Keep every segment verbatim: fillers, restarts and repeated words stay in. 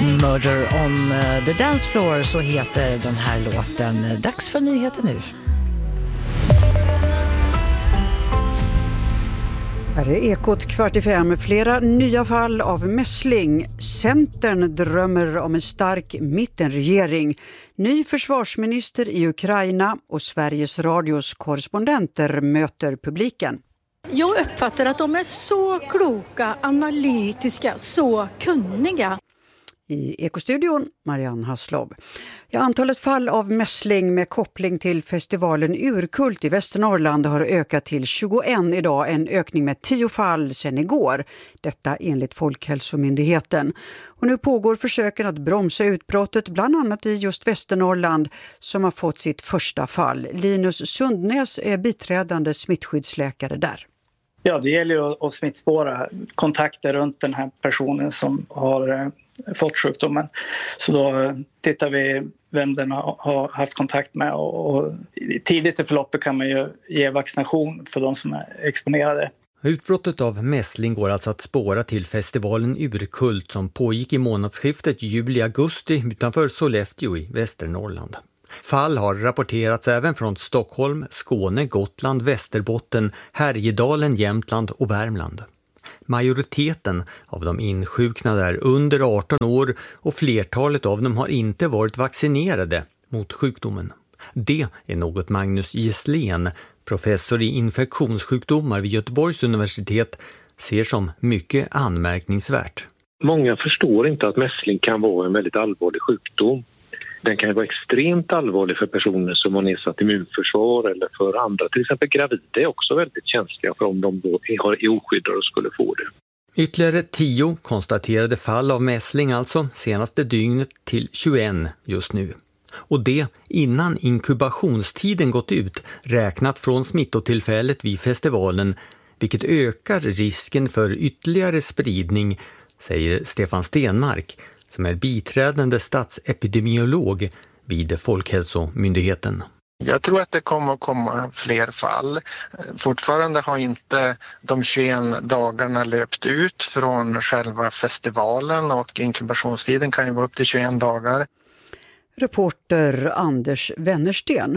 Murder on the Dance Floor, så heter den här låten. Dags för nyheter nu. Här är Ekot kvart i fem. Flera nya fall av mässling. Centern drömmer om en stark mittenregering. Ny försvarsminister i Ukraina och Sveriges Radios korrespondenter möter publiken. Jag uppfattar att de är så kloka, analytiska, så kunniga. I Ekostudion, Marianne Hasslov. Ja, antalet fall av mässling med koppling till festivalen Urkult i Västernorrland har ökat till tjugoett idag, en ökning med tio fall sedan igår. Detta enligt Folkhälsomyndigheten. Och nu pågår försöken att bromsa utbrottet, bland annat i just Västernorrland som har fått sitt första fall. Linus Sundnäs är biträdande smittskyddsläkare där. Ja, det gäller ju att smittspåra kontakter runt den här personen som har fått sjukdomen. Så då tittar vi vem den har haft kontakt med och tidigt i förloppet kan man ju ge vaccination för de som är exponerade. Utbrottet av mässling går alltså att spåra till festivalen Urkult som pågick i månadsskiftet juli-augusti utanför Sollefteå i Västernorrland. Fall har rapporterats även från Stockholm, Skåne, Gotland, Västerbotten, Härjedalen, Jämtland och Värmland. Majoriteten av de insjuknade är under arton år och flertalet av dem har inte varit vaccinerade mot sjukdomen. Det är något Magnus Gisslén, professor i infektionssjukdomar vid Göteborgs universitet, ser som mycket anmärkningsvärt. Många förstår inte att mässling kan vara en väldigt allvarlig sjukdom. Den kan vara extremt allvarlig för personer som har nedsatt immunförsvar eller för andra. Till exempel gravida är också väldigt känsliga för om de då är oskyddade och skulle få det. Ytterligare tio konstaterade fall av mässling alltså senaste dygnet till tjugoett just nu. Och det innan inkubationstiden gått ut räknat från smittotillfället vid festivalen, vilket ökar risken för ytterligare spridning, säger Stefan Stenmark, som är biträdande statsepidemiolog vid Folkhälsomyndigheten. Jag tror att det kommer att komma fler fall. Fortfarande har inte de tjugoett dagarna löpt ut från själva festivalen och inkubationstiden kan ju vara upp till tjugoett dagar. Reporter Anders Wennersten.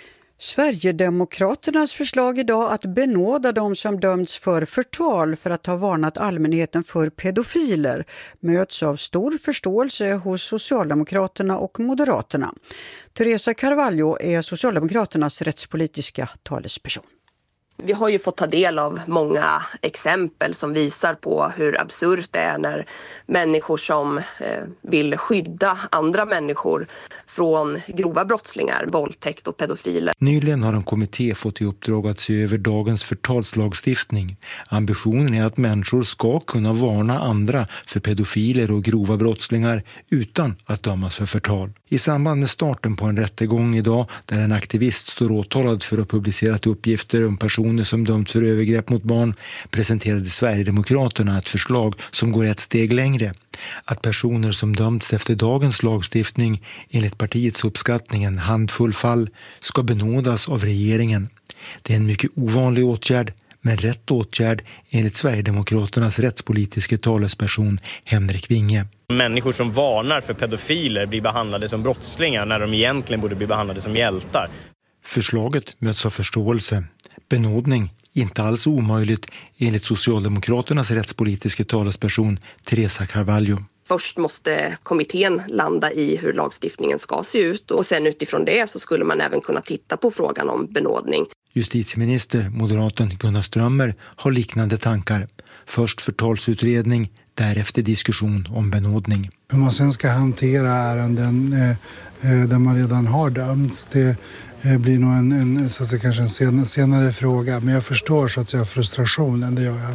Sverigedemokraternas förslag idag att benåda de som dömts för förtal för att ha varnat allmänheten för pedofiler möts av stor förståelse hos Socialdemokraterna och Moderaterna. Teresa Carvalho är Socialdemokraternas rättspolitiska talesperson. Vi har ju fått ta del av många exempel som visar på hur absurt det är när människor som eh, vill skydda andra människor från grova brottslingar, våldtäkt och pedofiler. Nyligen har en kommitté fått i uppdrag att se över dagens förtalslagstiftning. Ambitionen är att människor ska kunna varna andra för pedofiler och grova brottslingar utan att dömas för förtal. I samband med starten på en rättegång idag där en aktivist står åtalad för att ha publicerat uppgifter om personer som dömts för övergrepp mot barn presenterade Sverigedemokraterna ett förslag som går ett steg längre. Att personer som dömts efter dagens lagstiftning enligt partiets uppskattning en handfull fall ska benådas av regeringen. Det är en mycket ovanlig åtgärd, men rätt åtgärd enligt Sverigedemokraternas rättspolitiska talesperson Henrik Winge. Människor som varnar för pedofiler blir behandlade som brottslingar när de egentligen borde bli behandlade som hjältar. Förslaget möts av förståelse. Benådning inte alls omöjligt enligt Socialdemokraternas rättspolitiska talesperson Teresa Carvalho. Först måste kommittén landa i hur lagstiftningen ska se ut och sen utifrån det så skulle man även kunna titta på frågan om benådning. Justitieminister, moderaten Gunnar Strömmer, har liknande tankar. Först förtalsutredning, därefter diskussion om benådning. Hur man sen ska hantera ärenden eh, där man redan har dömts, det eh, blir nog en, en, så att säga, kanske en sen, senare fråga. Men jag förstår så att säga frustrationen, det gör jag.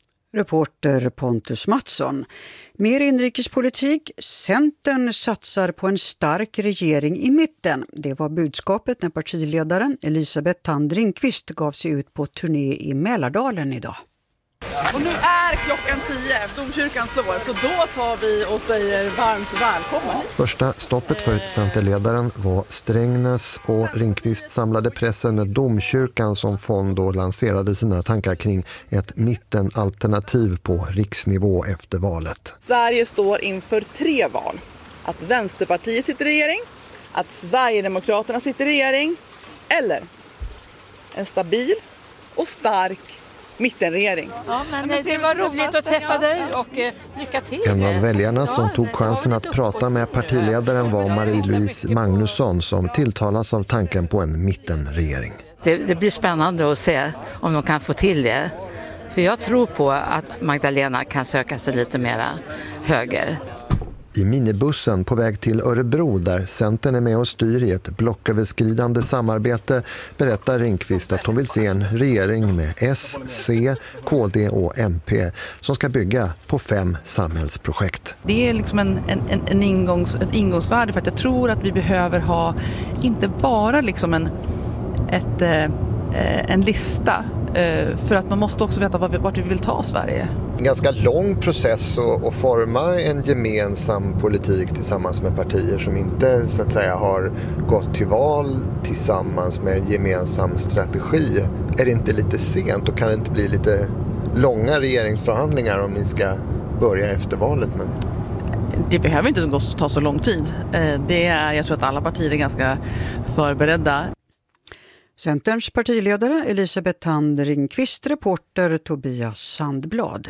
Reporter Pontus Mattsson. Mer inrikespolitik. Centern satsar på en stark regering i mitten. Det var budskapet när partiledaren Elisabeth Thand Ringqvist gav sig ut på turné i Mälardalen idag. Och nu är klockan tio, domkyrkan slår, så då tar vi och säger varmt välkommen. Första stoppet för Centerledaren var Strängnäs och Ringqvist samlade pressen med domkyrkan som fond och lanserade sina tankar kring ett mittenalternativ på riksnivå efter valet. Sverige står inför tre val. Att Vänsterpartiet sitter i regering, att Sverigedemokraterna sitter i regering eller en stabil och stark mittenregering. Ja, men det var roligt att träffa dig och eh, lycka till. En av väljarna som tog chansen att prata med partiledaren var Marie-Louise Magnusson som tilltalas av tanken på en mittenregering. Det, det blir spännande att se om de kan få till det. För jag tror på att Magdalena kan söka sig lite mera höger. I minibussen på väg till Örebro där Centern är med och styr i ett blocköverskridande samarbete berättar Ringqvist att hon vill se en regering med S, C, K D och M P som ska bygga på fem samhällsprojekt. Det är liksom en, en, en ingångs, ett ingångsvärde för att jag tror att vi behöver ha inte bara liksom en, ett, eh, en lista eh, för att man måste också veta vart vi, vart vi vill ta Sverige. En ganska lång process att, att forma en gemensam politik tillsammans med partier som inte så att säga har gått till val tillsammans med en gemensam strategi. Är det inte lite sent och kan det inte bli lite långa regeringsförhandlingar om ni ska börja efter valet? Men... Det behöver inte ta så lång tid. Det är, jag tror att alla partier är ganska förberedda. Centerns partiledare Elisabeth Thand Ringqvist, reporter Tobias Sandblad.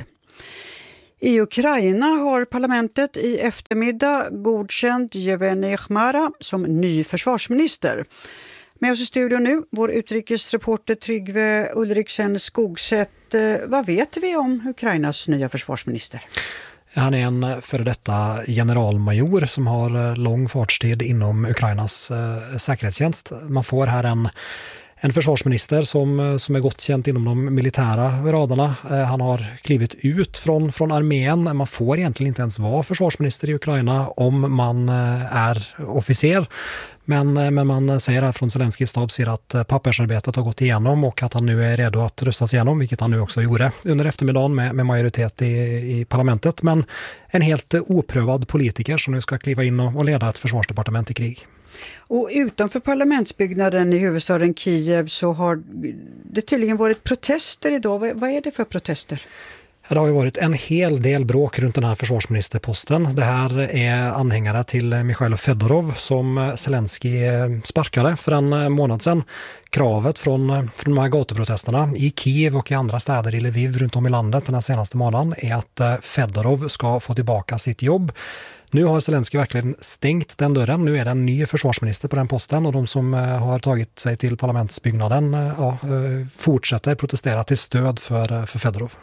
I Ukraina har parlamentet i eftermiddag godkänt Yevgeny Khmara som ny försvarsminister. Med oss i studion nu, vår utrikesreporter Tryggve Ulriksen Skogsätt. Vad vet vi om Ukrainas nya försvarsminister? Han är en före detta generalmajor som har lång fartstid inom Ukrainas eh, säkerhetstjänst. Man får här en, en försvarsminister som, som är gott känt inom de militära raderna. Eh, han har klivit ut från, från armén. Man får egentligen inte ens vara försvarsminister i Ukraina om man eh, är officer. Men, men man säger här från Zelenskyjs stab att pappersarbetet har gått igenom och att han nu är redo att röstas igenom, vilket han nu också gjorde under eftermiddagen med, med majoritet i, i parlamentet. Men en helt oprövad politiker som nu ska kliva in och, och leda ett försvarsdepartement i krig. Och utanför parlamentsbyggnaden i huvudstaden Kiev så har det tydligen varit protester idag. Vad, vad är det för protester? Det har ju varit en hel del bråk runt den här försvarsministerposten. Det här är anhängare till Mikhail Fedorov som Zelenskyj sparkade för en månad sedan. Kravet från, från de här gatuprotesterna i Kiev och i andra städer i Lviv runt om i landet den här senaste månaden är att Fedorov ska få tillbaka sitt jobb. Nu har Zelenskyj verkligen stängt den dörren. Nu är det en ny försvarsminister på den posten och de som har tagit sig till parlamentsbyggnaden ja, fortsätter protestera till stöd för, för Fedorov.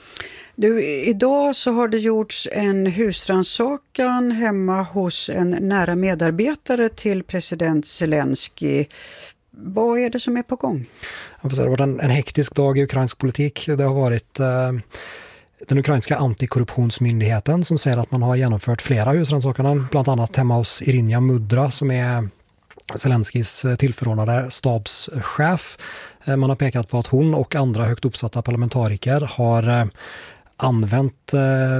Du, idag så har det gjorts en husrannsakan hemma hos en nära medarbetare till president Zelenskyj. Vad är det som är på gång? Det har varit en, en hektisk dag i ukrainsk politik. Det har varit eh, den ukrainska antikorruptionsmyndigheten som säger att man har genomfört flera husrannsakanden, bland annat hemma hos Iryna Mudra som är Zelenskyjs tillförordnade stabschef. Man har pekat på att hon och andra högt uppsatta parlamentariker har använt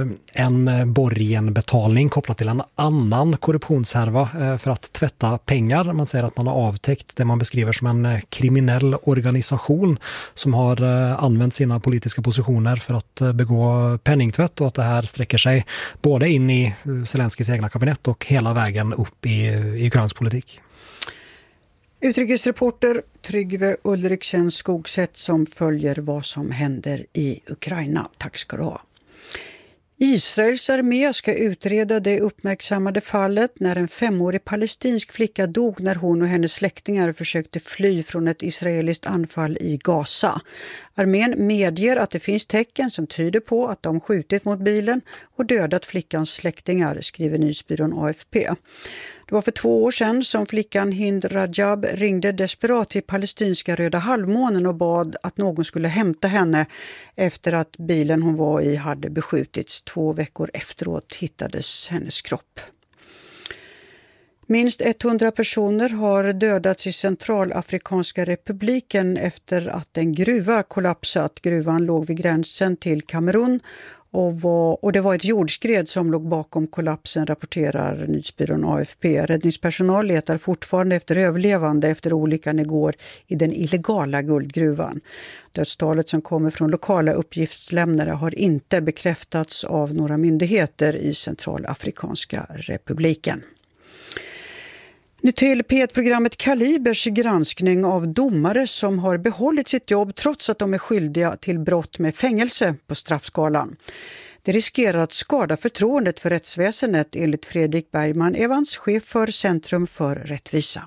en borgenbetalning kopplat till en annan korruptionshärva för att tvätta pengar. Man säger att man har avtäckt det man beskriver som en kriminell organisation som har använt sina politiska positioner för att begå penningtvätt och att det här sträcker sig både in i Zelenskyjs egna kabinett och hela vägen upp i, i ukrainsk politik. Utrikesreporter Tryggve Ulriksen Skogsätt som följer vad som händer i Ukraina. Tack ska du ha. Israels armé ska utreda det uppmärksammade fallet när en femårig palestinsk flicka dog när hon och hennes släktingar försökte fly från ett israeliskt anfall i Gaza. Armén medger att det finns tecken som tyder på att de skjutit mot bilen och dödat flickans släktingar, skriver nyhetsbyrån A F P. Det var för två år sedan som flickan Hind Rajab ringde desperat till palestinska Röda halvmånen och bad att någon skulle hämta henne efter att bilen hon var i hade beskjutits. Två veckor efteråt hittades hennes kropp. Minst hundra personer har dödats i Centralafrikanska republiken efter att en gruva kollapsat. Gruvan låg vid gränsen till Kamerun och, var, och det var ett jordskred som låg bakom kollapsen, rapporterar nyhetsbyrån A F P. Räddningspersonal letar fortfarande efter överlevande efter olyckan igår i den illegala guldgruvan. Dödstalet som kommer från lokala uppgiftslämnare har inte bekräftats av några myndigheter i Centralafrikanska republiken. Nu till P ett-programmet Kalibers granskning av domare som har behållit sitt jobb trots att de är skyldiga till brott med fängelse på straffskalan. Det riskerar att skada förtroendet för rättsväsendet enligt Fredrik Bergman Evans, chef för Centrum för rättvisa.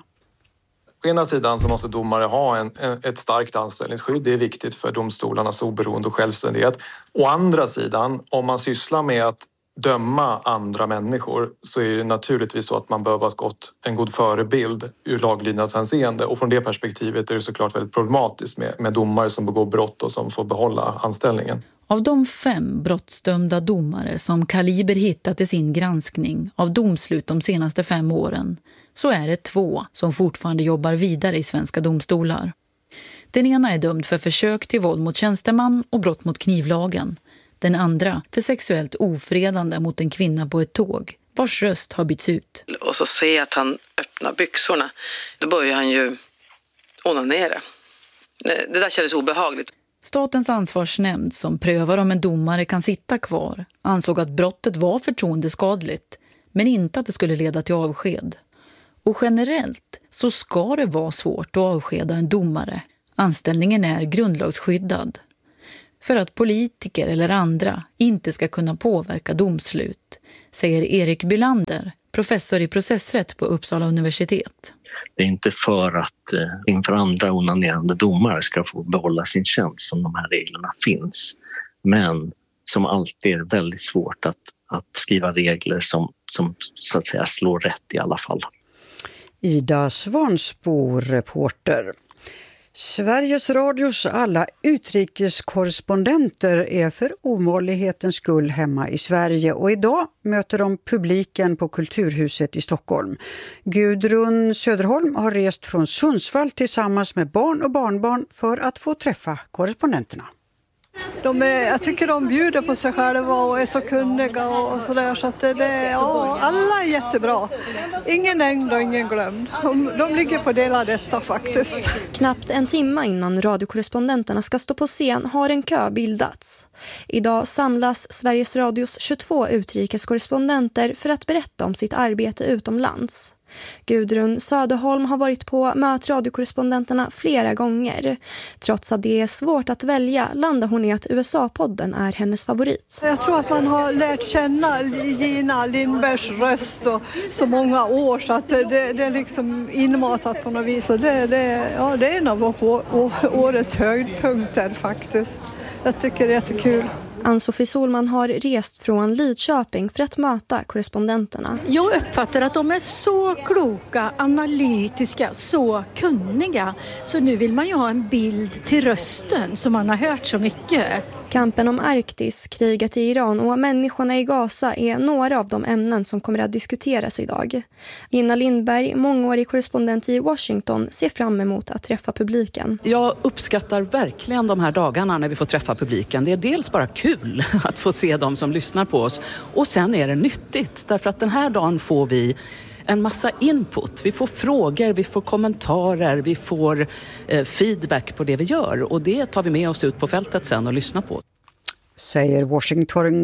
Å ena sidan så måste domare ha en, ett starkt anställningsskydd. Det är viktigt för domstolarnas oberoende och självständighet. Å andra sidan, om man sysslar med att döma andra människor så är det naturligtvis så att man behöver ha gott, en god förebild ur laglydnadshänseende, och från det perspektivet är det såklart väldigt problematiskt med, med domare som begår brott och som får behålla anställningen. Av de fem brottsdömda domare som Kaliber hittat i sin granskning av domslut de senaste fem åren så är det två som fortfarande jobbar vidare i svenska domstolar. Den ena är dömd för försök till våld mot tjänsteman och brott mot knivlagen. Den andra för sexuellt ofredande mot en kvinna på ett tåg, vars röst har bytts ut. Och så ser jag att han öppnar byxorna. Då börjar han ju onanera. Det där kändes obehagligt. Statens ansvarsnämnd som prövar om en domare kan sitta kvar ansåg att brottet var förtroendeskadligt, men inte att det skulle leda till avsked. Och generellt så ska det vara svårt att avskeda en domare. Anställningen är grundlagsskyddad. För att politiker eller andra inte ska kunna påverka domslut, säger Erik Bylander, professor i processrätt på Uppsala universitet. Det är inte för att eh, inför andra onanerande domare ska få behålla sin tjänst som de här reglerna finns. Men som alltid är det väldigt svårt att, att skriva regler som, som så att säga slår rätt i alla fall. Ida Svansbo, reporter. Sveriges Radios alla utrikeskorrespondenter är för ovanlighetens skull hemma i Sverige och idag möter de publiken på Kulturhuset i Stockholm. Gudrun Söderholm har rest från Sundsvall tillsammans med barn och barnbarn för att få träffa korrespondenterna. De är, jag tycker de bjuder på sig själva och är så kunniga och sådär, så att det, det, ja, alla är jättebra. Ingen nämnd och ingen glömd. De, de ligger på delar detta faktiskt. Knappt en timme innan radiokorrespondenterna ska stå på scen har en kö bildats. Idag samlas Sveriges Radios tjugotvå utrikeskorrespondenter för att berätta om sitt arbete utomlands. Gudrun Söderholm har varit på möt radiokorrespondenterna flera gånger. Trots att det är svårt att välja landar hon i att U S A-podden är hennes favorit. Jag tror att man har lärt känna Gina Lindbergs röst och så många år så att det, det är liksom inmatat på något vis. Och det, det, ja, det är en av årets höjdpunkter faktiskt. Jag tycker det är jättekul. Ann-Sofie Solman har rest från Lidköping för att möta korrespondenterna. Jag uppfattar att de är så kloka, analytiska, så kunniga. Så nu vill man ju ha en bild till rösten som man har hört så mycket. Kampen om Arktis, kriget i Iran och människorna i Gaza är några av de ämnen som kommer att diskuteras idag. Gina Lindberg, mångårig korrespondent i Washington, ser fram emot att träffa publiken. Jag uppskattar verkligen de här dagarna när vi får träffa publiken. Det är dels bara kul att få se dem som lyssnar på oss, och sen är det nyttigt därför att den här dagen får vi en massa input. Vi får frågor, vi får kommentarer, vi får eh, feedback på det vi gör, och det tar vi med oss ut på fältet sen och lyssnar på. Säger Washington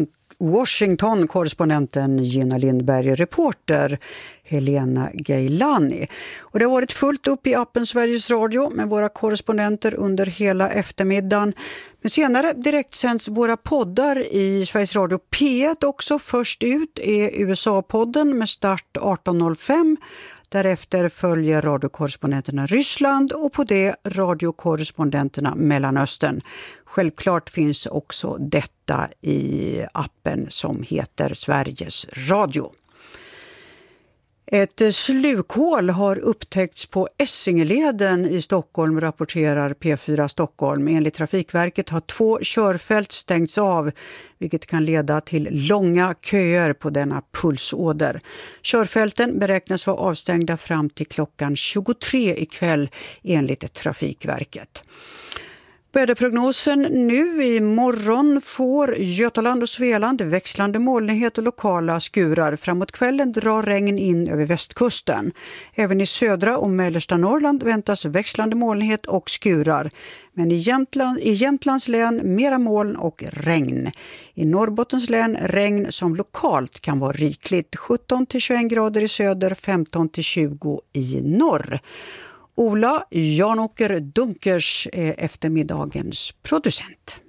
Washington-korrespondenten Gina Lindberg, reporter Helena Gailani. Och det har varit fullt upp i appen Sveriges Radio med våra korrespondenter under hela eftermiddagen. Men senare direkt sänds våra poddar i Sveriges Radio P ett också. Först ut är U S A-podden med start arton noll fem. Därefter följer radiokorrespondenterna Ryssland och på det radiokorrespondenterna Mellanöstern. Självklart finns också detta i appen som heter Sveriges Radio. Ett slukhål har upptäckts på Essingeleden i Stockholm, rapporterar P fyra Stockholm. Enligt Trafikverket har två körfält stängts av, vilket kan leda till långa köer på denna pulsåder. Körfälten beräknas vara avstängda fram till klockan tjugotre ikväll enligt Trafikverket. Väderprognosen nu: i morgon får Götaland och Svealand växlande molnighet och lokala skurar. Framåt kvällen drar regn in över västkusten. Även i södra och mellersta Norrland väntas växlande molnighet och skurar. Men i, Jämtland, i Jämtlands län mera moln och regn. I Norrbottens län regn som lokalt kan vara rikligt. sjutton till tjugoett grader i söder, femton till tjugo i norr. Ola Jan-Åker Dunkers är eftermiddagens producent.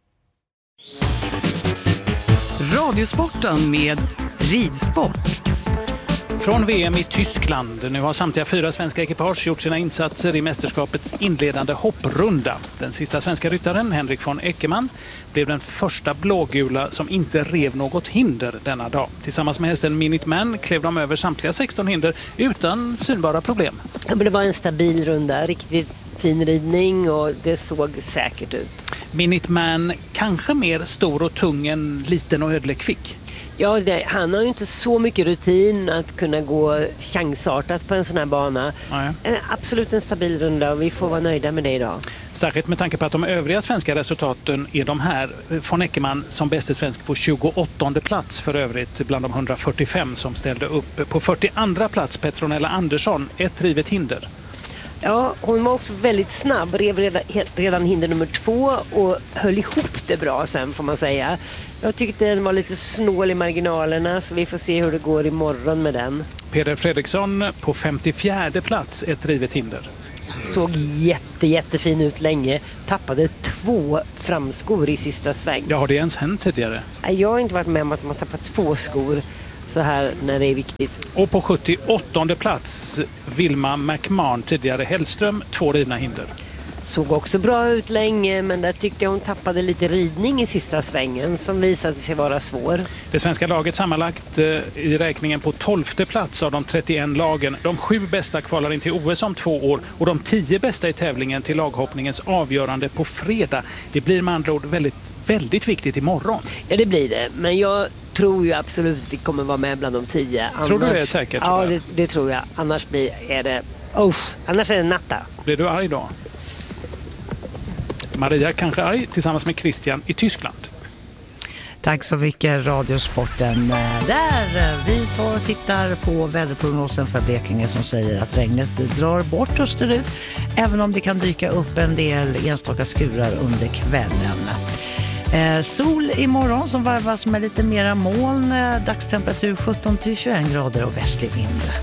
Radiosporten med ridsport. Från V M i Tyskland. Nu har samtliga fyra svenska ekipage gjort sina insatser i mästerskapets inledande hopprunda. Den sista svenska ryttaren, Henrik von Eckermann, blev den första blågula som inte rev något hinder denna dag. Tillsammans med hästen Minute Man klev de över samtliga sexton hinder utan synbara problem. Ja, men det var en stabil runda, riktigt fin ridning och det såg säkert ut. Minute Man kanske mer stor och tung än liten och ödlekvick. Ja, det, han har ju inte så mycket rutin att kunna gå chansartat på en sån här bana. Nej. En, absolut en stabil runda och vi får vara nöjda med det idag. Särskilt med tanke på att de övriga svenska resultaten är de här. Von Eckermann som bäste svensk på tjugoåttonde plats för övrigt bland de hundrafyrtiofem som ställde upp. På fyrtioandra plats Petronella Andersson, ett rivet hinder. Ja, hon var också väldigt snabb, rev redan, redan hinder nummer två och höll ihop det bra sen får man säga. Jag tyckte den var lite snål i marginalerna så vi får se hur det går imorgon med den. Peder Fredriksson på femtiofjärde plats, ett rivet hinder. Såg jätte, jättefin ut länge. Tappade två framskor i sista sväng. Ja, har det ens hänt tidigare? Jag har inte varit med om att man tappar två skor så här när det är viktigt. Och på sjuttioåttonde plats Vilma McMahon, tidigare Hellström, två rivna hinder. Såg också bra ut länge men där tyckte jag hon tappade lite ridning i sista svängen som visade sig vara svår. Det svenska laget sammanlagt eh, i räkningen på tolfte plats av de trettioen lagen. De sju bästa kvalar in till O S om två år och de tio bästa i tävlingen till laghoppningens avgörande på fredag. Det blir med andra ord väldigt, väldigt viktigt imorgon. Ja, det blir det. Men jag tror ju absolut att vi kommer vara med bland de tio. Annars, tror du det är säkert? Ja, det, det tror jag. Annars blir är det... Oh, annars är det natta. Blir du arg då? Maria kanske arg tillsammans med Christian i Tyskland. Tack så mycket, Radiosporten. Där vi tar och tittar på väderprognosen för Blekinge som säger att regnet drar bort österut, även om det kan dyka upp en del enstaka skurar under kvällen. Eh, sol imorgon som varvas med lite mera moln, dagstemperatur sjutton till tjugoett grader och västlig vind.